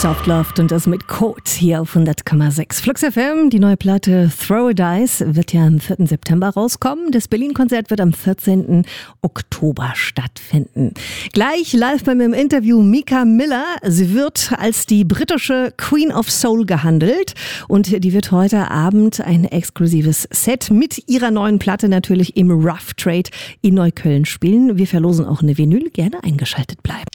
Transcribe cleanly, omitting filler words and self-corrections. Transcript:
Soft Loved und das mit Code hier auf 100,6. Flux FM, die neue Platte Throw a Dice wird ja am 4. September rauskommen. Das Berlin-Konzert wird am 14. Oktober stattfinden. Gleich live bei mir im Interview Mika Miller. Sie wird als die britische Queen of Soul gehandelt und die wird heute Abend ein exklusives Set mit ihrer neuen Platte natürlich im Rough Trade in Neukölln spielen. Wir verlosen auch eine Vinyl. Gerne eingeschaltet bleiben.